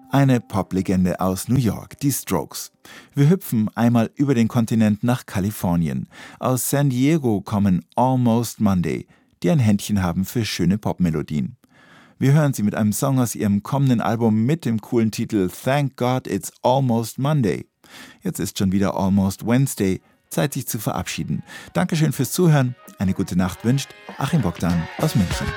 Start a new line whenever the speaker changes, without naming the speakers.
Eine Poplegende aus New York, die Strokes. Wir hüpfen einmal über den Kontinent nach Kalifornien. Aus San Diego kommen Almost Monday, die ein Händchen haben für schöne Popmelodien. Wir hören sie mit einem Song aus ihrem kommenden Album mit dem coolen Titel Thank God It's Almost Monday. Jetzt ist schon wieder Almost Wednesday, Zeit sich zu verabschieden. Dankeschön fürs Zuhören, eine gute Nacht wünscht Achim Bogdan aus München.